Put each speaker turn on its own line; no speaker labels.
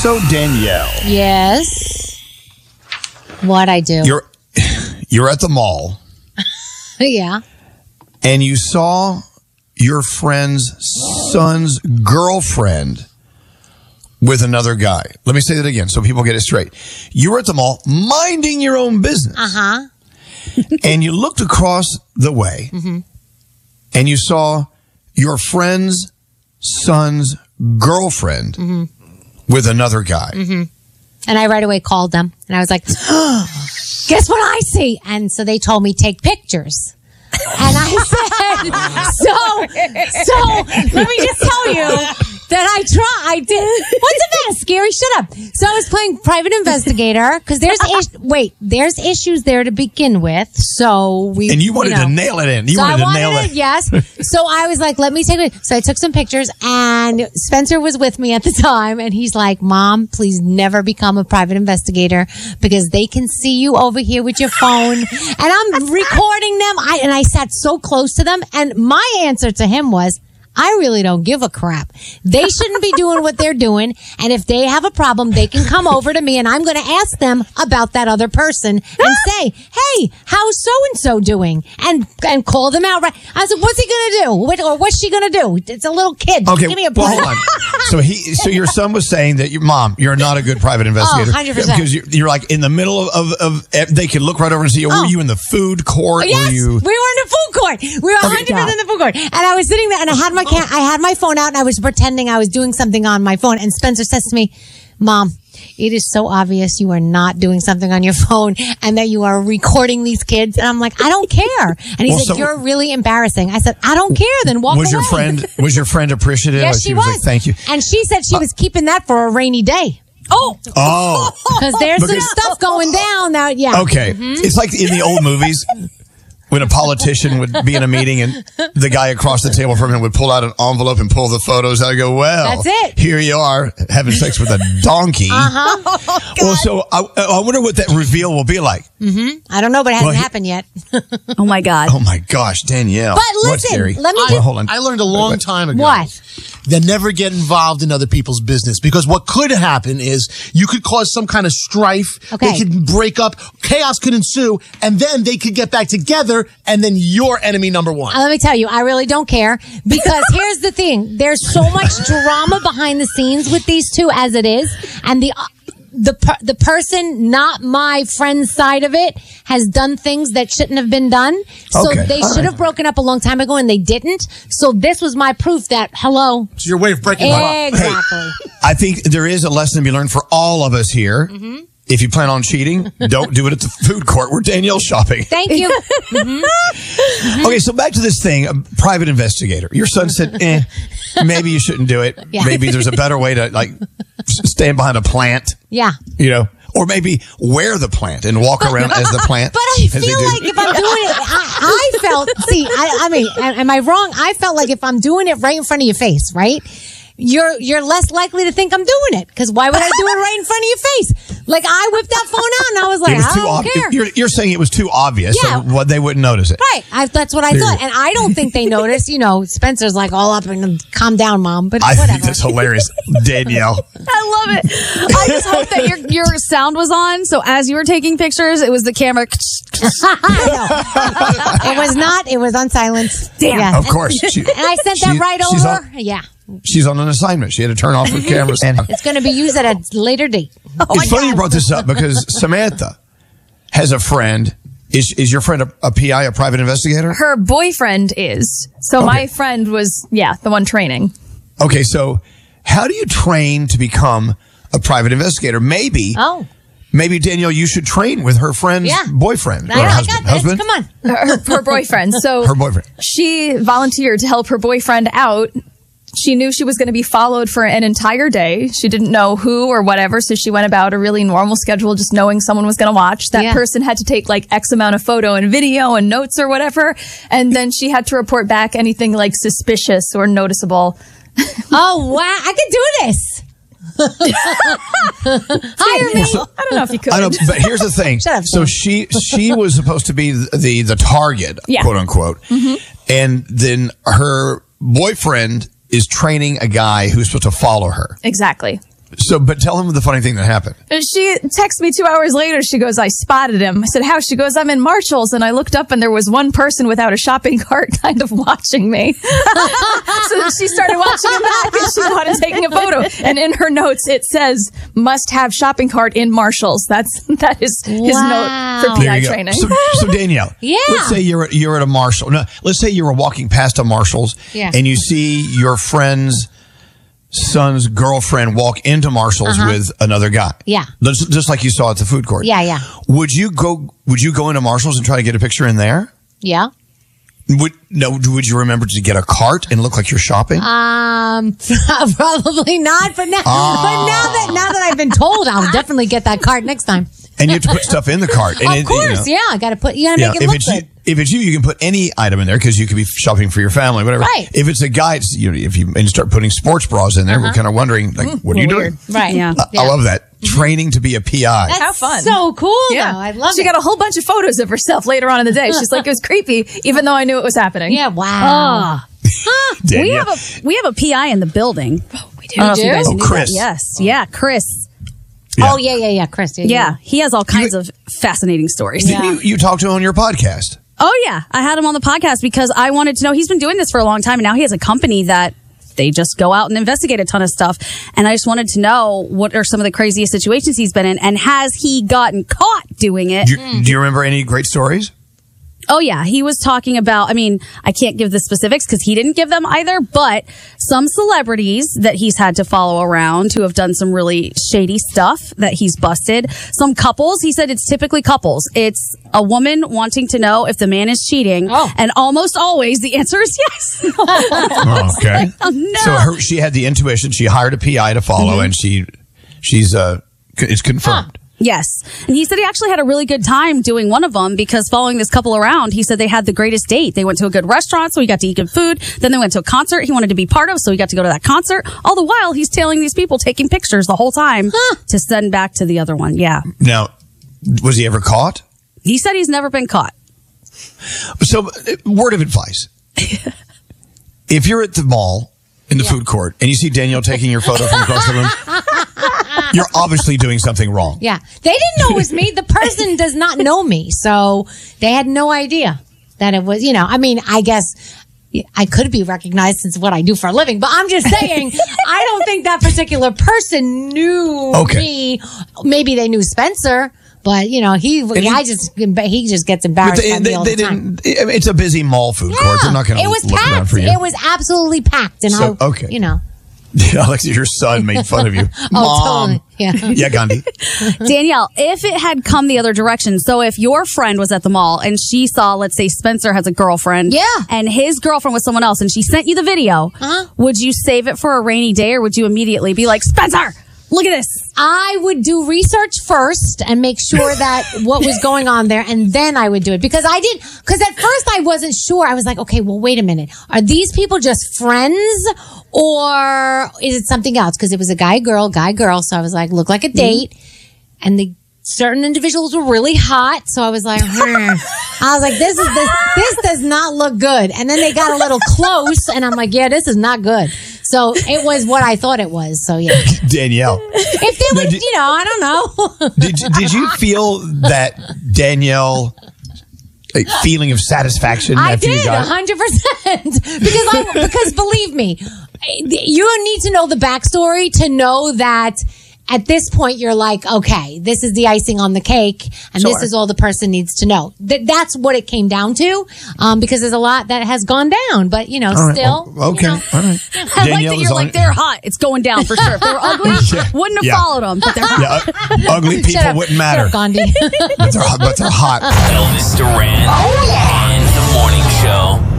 So, Danielle.
Yes. What I do?
You're at the mall.
Yeah.
And you saw your friend's son's girlfriend with another guy. Let me say that again so people get it straight. You were at the mall minding your own business.
Uh-huh.
And you looked across the way and you saw your friend's son's girlfriend with another guy.
And I right away called them and I was like, guess what I see? And so they told me take pictures. And I said, so let me just tell you that I did. What's the matter? Scary? Shut up. So I was playing private investigator because there's issues there to begin with. So
and you wanted to nail it in.
Yes. So I was like, let me take it. So I took some pictures and Spencer was with me at the time and he's like, Mom, please never become a private investigator because they can see you over here with your phone. And I'm recording them. And I sat so close to them. And my answer to him was, I really don't give a crap. They shouldn't be doing what they're doing. And if they have a problem, they can come over to me and I'm going to ask them about that other person and say, hey, how's so-and-so doing? And call them out. Right. I said, what's he going to do? Or what's she going to do? It's a little kid.
Okay,
give me a break.
Hold on. So your son was saying that Mom, you're not a good private investigator.
100%.
Because you're like in the middle of they could look right over and see, were you in the food court?
Yes, we were in the food court. We were 100% in the food court. And I was sitting there and I had my phone out and I was pretending I was doing something on my phone. And Spencer says to me, Mom, it is so obvious you are not doing something on your phone and that you are recording these kids. And I'm like, I don't care. And he said, you're really embarrassing. I said, I don't care. Then walk away.
Was your friend appreciative?
Yes, she was.
Like, thank you.
And she said she was keeping that for a rainy day.
Oh.
Because there's some stuff going down now. Yeah.
Okay. It's like in the old movies. When a politician would be in a meeting and the guy across the table from him would pull out an envelope and pull the photos out and go, well,
that's it.
Here you are having sex with a donkey. Well, so I wonder what that reveal will be like.
I don't know, but it hasn't happened yet.
Oh, my God.
Oh, my gosh, Danielle.
But listen, let me
hold on.
I learned a long time ago.
What?
That never get involved in other people's business because what could happen is you could cause some kind of strife.
Okay.
They could break up. Chaos could ensue. And then they could get back together and then you're enemy number one.
Let me tell you, I really don't care because here's the thing. There's so much drama behind the scenes with these two as it is. And the person, not my friend's side of it, has done things that shouldn't have been done. So they should have broken up a long time ago and they didn't. So this was my proof that, hello.
It's your way of breaking them up.
Exactly.
Hey, I think there is a lesson to be learned for all of us here. If you plan on cheating, don't do it at the food court where Danielle's shopping.
Thank you.
Okay, so back to this thing, a private investigator. Your son said, maybe you shouldn't do it.
Yeah.
Maybe there's a better way to stand behind a plant.
Yeah.
Or maybe wear the plant and walk around as the plant.
But I feel like if I'm doing it, I felt, I mean, am I wrong? I felt like if I'm doing it right in front of your face, right? You're less likely to think I'm doing it because why would I do it right in front of your face? Like I whipped that phone out and I was like, I don't care.
You're saying it was too obvious, so they wouldn't notice it.
Right. That's what I thought. And I don't think they noticed. Spencer's like all up and calm down, Mom. But
I
whatever.
think that's hilarious. Danielle.
I love it. I just hope that your sound was on. So as you were taking pictures, it was the camera.
It was not. It was on silence.
Damn.
Yeah.
Of course.
And I sent that right over. Yeah.
She's on an assignment. She had to turn off her cameras. And
it's going to be used at a later date.
It's funny you brought this up because Samantha has a friend. Is your friend a PI, a private investigator?
Her boyfriend is. So my friend was, the one training.
Okay, so how do you train to become a private investigator? Maybe Danielle, you should train with her friend's boyfriend or husband.
I got this. Come on.
Her boyfriend. So
her boyfriend.
She volunteered to help her boyfriend out. She knew she was going to be followed for an entire day. She didn't know who or whatever, so she went about a really normal schedule, just knowing someone was going to watch. That person had to take like X amount of photo and video and notes or whatever, and then she had to report back anything like suspicious or noticeable.
Oh, wow. I could do this. Hire me.
I don't know if you could.
I know, but here's the thing.
Shut up,
so she was supposed to be the target, quote unquote, and then her boyfriend is training a guy who's supposed to follow her.
Exactly.
So, but tell him the funny thing that happened.
She texts me 2 hours later. She goes, I spotted him. I said, how? She goes, I'm in Marshall's. And I looked up and there was one person without a shopping cart kind of watching me. So she started watching him back and she wanted taking a photo. And in her notes, it says, must have shopping cart in Marshall's. That is his note for
There
PI
you go.
training.
So Danielle,
Yeah.
let's say you're at a Marshall. No, let's say you were walking past a Marshall's and you see your friend's son's girlfriend walk into Marshall's with another guy.
Yeah.
Just like you saw at the food court.
Yeah.
Would you go into Marshall's and try to get a picture in there?
Yeah.
Would you remember to get a cart and look like you're shopping?
Probably not. But now that I've been told, I'll definitely get that cart next time.
And you have to put stuff in the cart. And
Of course, you gotta make it look good.
If it's you can put any item in there because you could be shopping for your family, whatever.
Right.
If it's a guy, it's, if you start putting sports bras in there, we're kind of wondering, like, what are you doing?
Right.
Yeah.
I love that. Training to be a PI.
That's
How fun.
so cool, though. I love it.
She got a whole bunch of photos of herself later on in the day. She's like, it was creepy, even though I knew it was happening.
Yeah, wow.
Danielle.
We have a PI in the building.
We do.
I don't know if you guys
Oh,
knew
Chris.
that. Yes. Yeah, Chris.
Yeah.
Oh, yeah, Chris.
Yeah, he has all kinds of fascinating stories.
Didn't you talked to him on your podcast?
Oh, yeah. I had him on the podcast because I wanted to know. He's been doing this for a long time, and now he has a company that they just go out and investigate a ton of stuff. And I just wanted to know what are some of the craziest situations he's been in, and has he gotten caught doing it?
Do you remember any great stories?
Oh, yeah. He was talking about, I can't give the specifics because he didn't give them either, but some celebrities that he's had to follow around who have done some really shady stuff that he's busted. Some couples, he said it's typically couples. It's a woman wanting to know if the man is cheating.
Oh.
And almost always the answer is yes.
Oh, okay.
Oh, no.
So she had the intuition. She hired a PI to follow, and it's confirmed.
Yes. And he said he actually had a really good time doing one of them because following this couple around, he said they had the greatest date. They went to a good restaurant, so he got to eat good food. Then they went to a concert he wanted to be part of, so he got to go to that concert. All the while, he's tailing these people, taking pictures the whole time to send back to the other one. Yeah.
Now, was he ever caught?
He said he's never been caught.
So, word of advice. If you're at the mall in the food court and you see Danielle taking your photo from across the room, you're obviously doing something wrong.
Yeah. They didn't know it was me. The person does not know me. So they had no idea that it was, I guess I could be recognized since what I do for a living, but I'm just saying, I don't think that particular person knew me. Maybe they knew Spencer. But he just gets embarrassed by me all the time.
It's a busy mall food court. They're not going to look around for you.
It was absolutely packed, and
Alexis, your son made fun of you.
Mom. Totally.
Yeah, Gandhi.
Danielle, if it had come the other direction, so if your friend was at the mall and she saw, let's say Spencer has a girlfriend, and his girlfriend was someone else, and she sent you the video, would you save it for a rainy day, or would you immediately be like, Spencer, look at this?
I would do research first and make sure that what was going on there, and then I would do it. Because at first I wasn't sure. I was like, okay, well, wait a minute. Are these people just friends, or is it something else? Because it was a guy, girl. So I was like, look like a date. And the certain individuals were really hot. So I was like, I was like, this does not look good. And then they got a little close, and I'm like, yeah, this is not good. So it was what I thought it was. So yeah,
Danielle.
If they would, I don't know.
Did you feel that Danielle feeling of satisfaction after you got it?
100%. Because believe me, you need to know the backstory to know that. At this point, you're like, okay, this is the icing on the cake, and this is all the person needs to know. That's what it came down to, because there's a lot that has gone down, but still.
Okay, all right.
I like that you're like, they're hot. It's going down for sure. If they were ugly, wouldn't have followed them, but they're hot.
Yeah, ugly people wouldn't matter.
Shut up, Gandhi.
But they're hot.
Elvis Duran and the Morning Show.